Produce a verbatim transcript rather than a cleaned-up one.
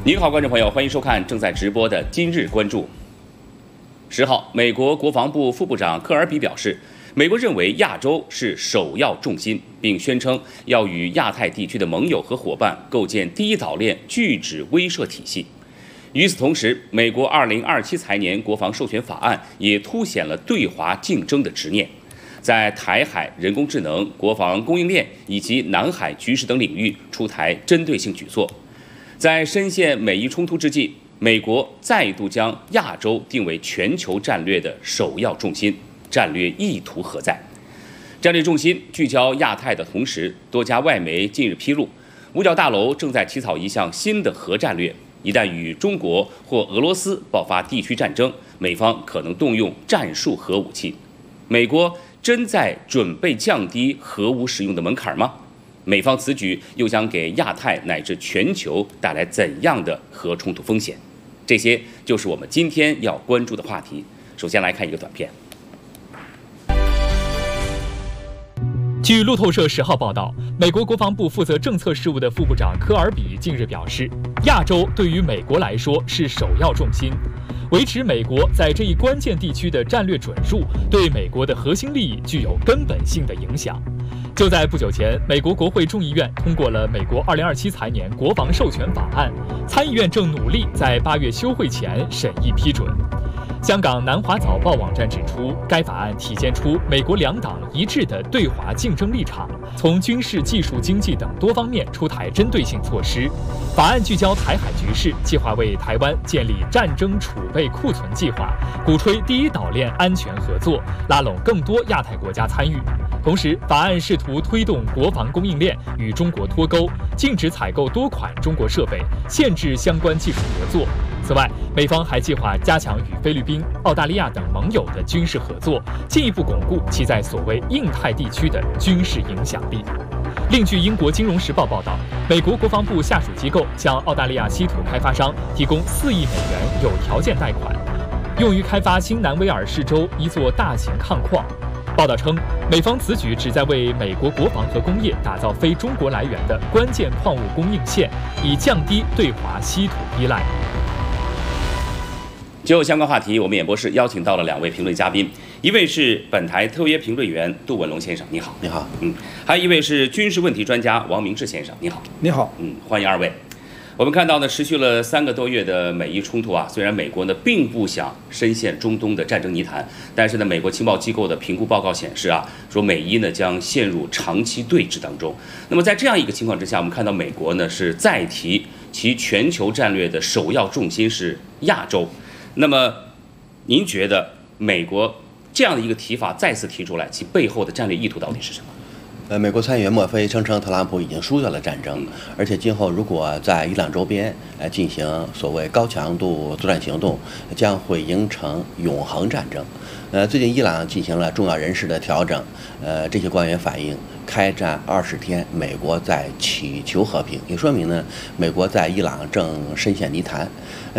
您好，观众朋友，欢迎收看正在直播的《今日关注》。十号，美国国防部副部长科尔比表示，美国认为亚洲是首要重心，并宣称要与亚太地区的盟友和伙伴构建第一岛链拒止威慑体系。与此同时，美国二零二七财年国防授权法案也凸显了对华竞争的执念，在台海、人工智能、国防供应链以及南海局势等领域出台针对性举措。在深陷美伊冲突之际，美国再度将亚洲定为全球战略的首要重心，战略意图何在？战略重心聚焦亚太的同时，多家外媒近日披露，五角大楼正在起草一项新的核战略，一旦与中国或俄罗斯爆发地区战争，美方可能动用战术核武器。美国真在准备降低核武使用的门槛吗？美方此举又将给亚太乃至全球带来怎样的核冲突风险？这些就是我们今天要关注的话题。首先来看一个短片。 据路透社十号报道，美国国防部负责政策事务的副部长科尔比近日表示，亚洲对于美国来说是首要重心，维持美国在这一关键地区的战略准入，对美国的核心利益具有根本性的影响。就在不久前，美国国会众议院通过了美国二零二七财年国防授权法案，参议院正努力在八月休会前审议批准。香港南华早报网站指出，该法案体现出美国两党一致的对华竞争立场，从军事、技术、经济等多方面出台针对性措施。法案聚焦台海局势，计划为台湾建立战争储备库存计划，鼓吹第一岛链安全合作，拉拢更多亚太国家参与。同时，法案试图推动国防供应链与中国脱钩，禁止采购多款中国设备，限制相关技术合作。此外，美方还计划加强与菲律宾、澳大利亚等盟友的军事合作，进一步巩固其在所谓印太地区的军事影响力。另据英国《金融时报》报道，美国国防部下属机构向澳大利亚稀土开发商提供四亿美元有条件贷款，用于开发新南威尔士州一座大型矿矿。报道称，美方此举旨在为美国国防和工业打造非中国来源的关键矿物供应线，以降低对华稀土依赖。 就相关话题，我们演播室邀请到了两位评论嘉宾，一位是本台特约评论员杜文龙先生，你好。 你好。 嗯，还有一位是军事问题专家王明志先生，你好。 你好。 嗯，欢迎二位。我们看到呢，持续了三个多月的美伊冲突啊，虽然美国呢并不想深陷中东的战争泥潭，但是呢，美国情报机构的评估报告显示啊，说美伊呢将陷入长期对峙当中。那么在这样一个情况之下，我们看到美国呢是再提其全球战略的首要重心是亚洲。那么，您觉得美国这样的一个提法再次提出来，其背后的战略意图到底是什么？ 呃，美国参议员墨菲称称特朗普已经输掉了战争，而且今后如果在伊朗周边呃进行所谓高强度作战行动，将会形成永恒战争。呃，最近伊朗进行了重要人事的调整，呃，这些官员反映，开战二十天，美国在祈求和平，也说明呢，美国在伊朗正深陷泥潭。呃，